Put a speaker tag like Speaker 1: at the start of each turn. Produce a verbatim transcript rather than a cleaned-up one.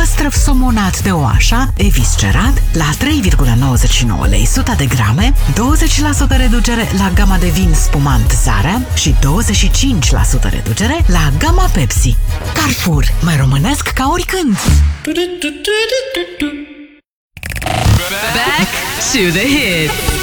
Speaker 1: păstrăv somonat de oașa, eviscerat, la trei virgulă nouăzeci și nouă lei suta de grame, douăzeci la sută reducere la gama de vin spumant Zara și douăzeci și cinci la sută reducere la gama Pepsi. Carrefour, mai românesc ca oricând!
Speaker 2: Back to the hits.